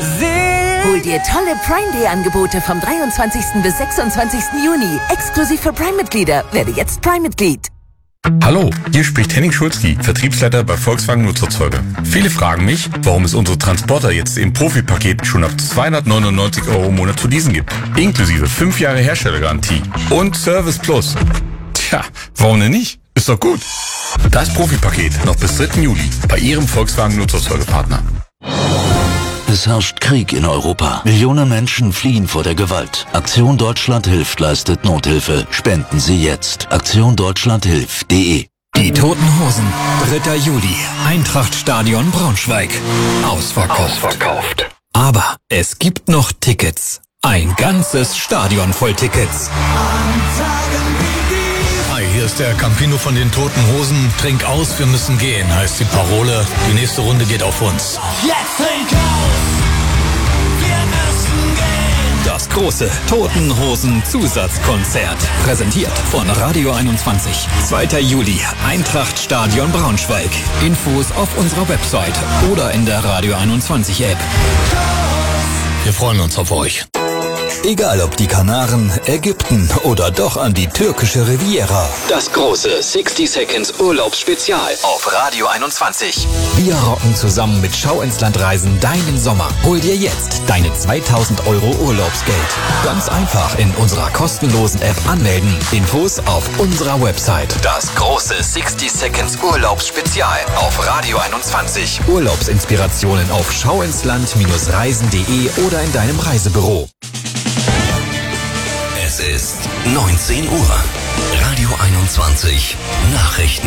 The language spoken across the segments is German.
Hol dir tolle Prime Day Angebote vom 23. bis 26. Juni. Exklusiv für Prime-Mitglieder. Werde jetzt Prime-Mitglied. Hallo, hier spricht Henning Schulzki, Vertriebsleiter bei Volkswagen Nutzerzeuge. Viele fragen mich, warum es unsere Transporter jetzt im Profi-Paket schon ab 299 € im Monat zu leasen gibt. Inklusive 5 Jahre Herstellergarantie und Service Plus. Tja, warum denn nicht? Ist doch gut. Das Profi-Paket noch bis 3. Juli bei Ihrem Volkswagen Nutzerzeugepartner. Es herrscht Krieg in Europa. Millionen Menschen fliehen vor der Gewalt. Aktion Deutschland hilft leistet Nothilfe. Spenden Sie jetzt. aktiondeutschlandhilft.de. Die Toten Hosen. 3. Juli. Eintrachtstadion Braunschweig. Ausverkauft. Aber es gibt noch Tickets. Ein ganzes Stadion voll Tickets. Hi, hier ist der Campino von den Toten Hosen. Trink aus, wir müssen gehen, heißt die Parole. Die nächste Runde geht auf uns. Jetzt trink aus! Wir müssen gehen! Das große Toten Hosen Zusatzkonzert. Präsentiert von Radio 21. 2. Juli. Eintrachtstadion Braunschweig. Infos auf unserer Website oder in der Radio 21 App. Wir freuen uns auf euch. Egal ob die Kanaren, Ägypten oder doch an die türkische Riviera. Das große 60 Seconds Urlaubsspezial auf Radio 21. Wir rocken zusammen mit Schau ins Land Reisen deinen Sommer. Hol dir jetzt deine 2.000 € Urlaubsgeld. Ganz einfach in unserer kostenlosen App anmelden. Infos auf unserer Website. Das große 60 Seconds Urlaubsspezial auf Radio 21. Urlaubsinspirationen auf schauinsland-reisen.de oder in deinem Reisebüro. Es ist 19 Uhr. Radio 21 Nachrichten.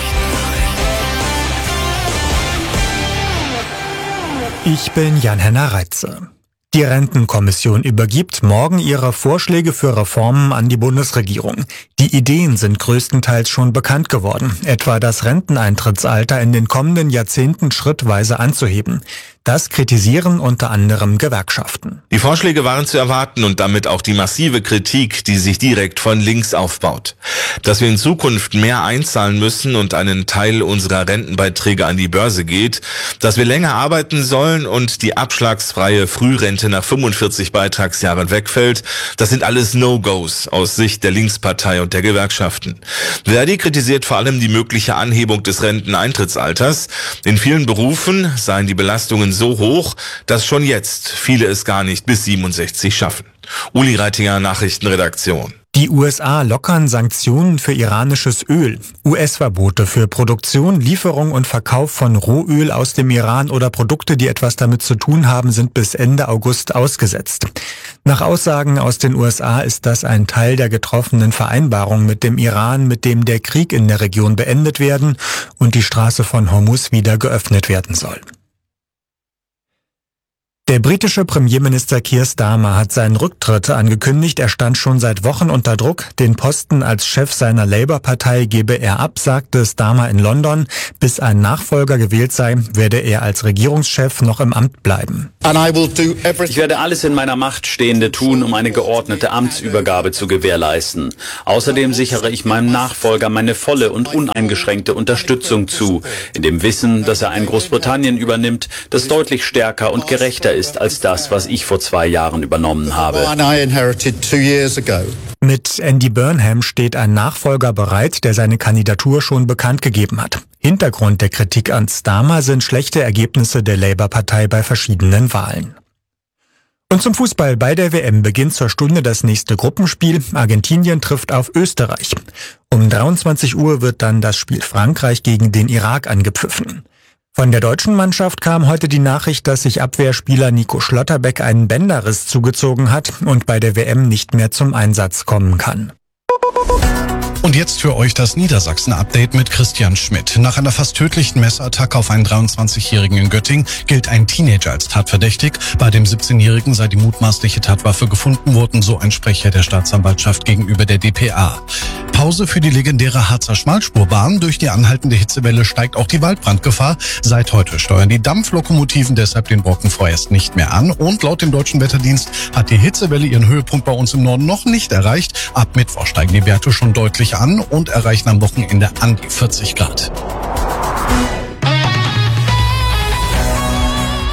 Ich bin Jan-Henner Reitze. Die Rentenkommission übergibt morgen ihre Vorschläge für Reformen an die Bundesregierung. Die Ideen sind größtenteils schon bekannt geworden, etwa das Renteneintrittsalter in den kommenden Jahrzehnten schrittweise anzuheben. Das kritisieren unter anderem Gewerkschaften. Die Vorschläge waren zu erwarten und damit auch die massive Kritik, die sich direkt von links aufbaut. Dass wir in Zukunft mehr einzahlen müssen und einen Teil unserer Rentenbeiträge an die Börse geht, dass wir länger arbeiten sollen und die abschlagsfreie Frührente nach 45 Beitragsjahren wegfällt, das sind alles No-Gos aus Sicht der Linkspartei und der Gewerkschaften. Verdi kritisiert vor allem die mögliche Anhebung des Renteneintrittsalters. In vielen Berufen seien die Belastungen so hoch, dass schon jetzt viele es gar nicht bis 67 schaffen. Uli Reitinger, Nachrichtenredaktion. Die USA lockern Sanktionen für iranisches Öl. US-Verbote für Produktion, Lieferung und Verkauf von Rohöl aus dem Iran oder Produkte, die etwas damit zu tun haben, sind bis Ende August ausgesetzt. Nach Aussagen aus den USA ist das ein Teil der getroffenen Vereinbarung mit dem Iran, mit dem der Krieg in der Region beendet werden und die Straße von Hormuz wieder geöffnet werden soll. Der britische Premierminister Keir Starmer hat seinen Rücktritt angekündigt. Er stand schon seit Wochen unter Druck. Den Posten als Chef seiner Labour-Partei gebe er ab, sagte Starmer in London. Bis ein Nachfolger gewählt sei, werde er als Regierungschef noch im Amt bleiben. Ich werde alles in meiner Macht Stehende tun, um eine geordnete Amtsübergabe zu gewährleisten. Außerdem sichere ich meinem Nachfolger meine volle und uneingeschränkte Unterstützung zu, in dem Wissen, dass er ein Großbritannien übernimmt, das deutlich stärker und gerechter ist als das, was ich vor 2 Jahren übernommen habe. Mit Andy Burnham steht ein Nachfolger bereit, der seine Kandidatur schon bekannt gegeben hat. Hintergrund der Kritik an Starmer sind schlechte Ergebnisse der Labour-Partei bei verschiedenen Wahlen. Und zum Fußball. Bei der WM beginnt zur Stunde das nächste Gruppenspiel. Argentinien trifft auf Österreich. Um 23 Uhr wird dann das Spiel Frankreich gegen den Irak angepfiffen. Von der deutschen Mannschaft kam heute die Nachricht, dass sich Abwehrspieler Nico Schlotterbeck einen Bänderriss zugezogen hat und bei der WM nicht mehr zum Einsatz kommen kann. Und jetzt für euch das Niedersachsen-Update mit Christian Schmidt. Nach einer fast tödlichen Messerattacke auf einen 23-Jährigen in Göttingen gilt ein Teenager als tatverdächtig. Bei dem 17-Jährigen sei die mutmaßliche Tatwaffe gefunden worden, so ein Sprecher der Staatsanwaltschaft gegenüber der dpa. Pause für die legendäre Harzer Schmalspurbahn. Durch die anhaltende Hitzewelle steigt auch die Waldbrandgefahr. Seit heute steuern die Dampflokomotiven deshalb den Brocken vorerst nicht mehr an. Und laut dem Deutschen Wetterdienst hat die Hitzewelle ihren Höhepunkt bei uns im Norden noch nicht erreicht. Ab Mittwoch steigen die Werte schon deutlich an und erreichen am Wochenende an die 40 Grad.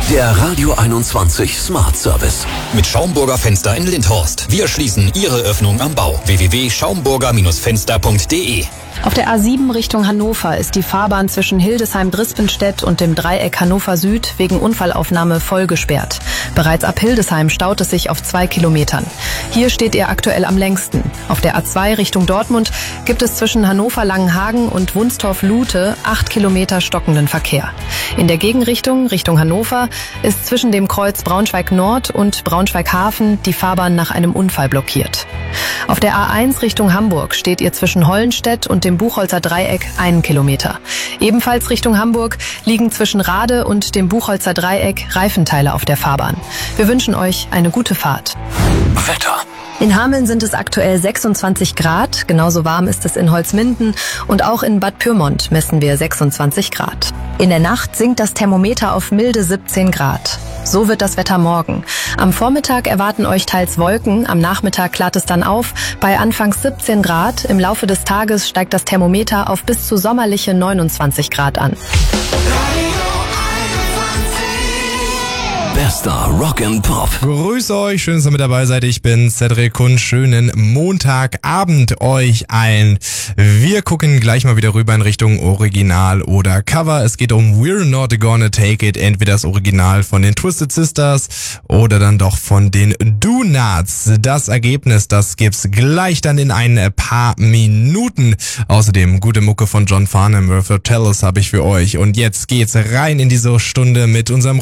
Der Radio 21 Smart Service. Mit Schaumburger Fenster in Lindhorst. Wir schließen Ihre Öffnung am Bau. www.schaumburger-fenster.de. Auf der A7 Richtung Hannover ist die Fahrbahn zwischen Hildesheim-Drispenstedt und dem Dreieck Hannover Süd wegen Unfallaufnahme voll gesperrt. Bereits ab Hildesheim staut es sich auf 2 Kilometern. Hier steht ihr aktuell am längsten. Auf der A2 Richtung Dortmund gibt es zwischen Hannover-Langenhagen und Wunstorf-Lute 8 Kilometer stockenden Verkehr. In der Gegenrichtung, Richtung Hannover, ist zwischen dem Kreuz Braunschweig-Nord und Braunschweig-Hafen die Fahrbahn nach einem Unfall blockiert. Auf der A1 Richtung Hamburg steht ihr zwischen Hollenstedt und dem Buchholzer Dreieck 1 Kilometer. Ebenfalls Richtung Hamburg liegen zwischen Rade und dem Buchholzer Dreieck Reifenteile auf der Fahrbahn. Wir wünschen euch eine gute Fahrt. Wetter. In Hameln sind es aktuell 26 Grad, genauso warm ist es in Holzminden und auch in Bad Pyrmont messen wir 26 Grad. In der Nacht sinkt das Thermometer auf milde 17 Grad. So wird das Wetter morgen. Am Vormittag erwarten euch teils Wolken, am Nachmittag klart es dann auf, bei anfangs 17 Grad. Im Laufe des Tages steigt das Thermometer auf bis zu sommerliche 29 Grad an. Bester Rock and Pop. Grüß euch, schön, dass ihr mit dabei seid. Ich bin Cedric und schönen Montagabend euch allen. Wir gucken gleich mal wieder rüber in Richtung Original oder Cover. Es geht um We're Not Gonna Take It. Entweder das Original von den Twisted Sisters oder dann doch von den Do-Nuts. Das Ergebnis, das gibt's gleich dann in ein paar Minuten. Außerdem gute Mucke von John Farnham, Worth of Tellus habe ich für euch. Und jetzt geht's rein in diese Stunde mit unserem